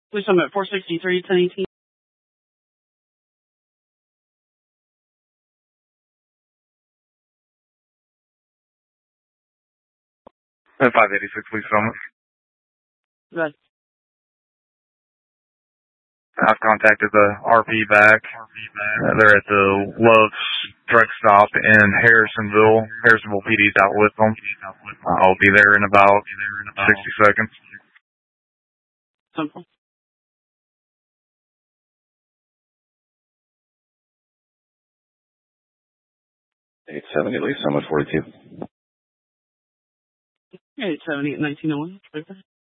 Please come at 463, 1018. At 586, please summit. Right. I've contacted the RP back. They're at the Love's truck stop in Harrisonville. Harrisonville PD's out with them. I'll be there in about 60 seconds. Simple. 870, Lee Summit 42. 870 at 1901.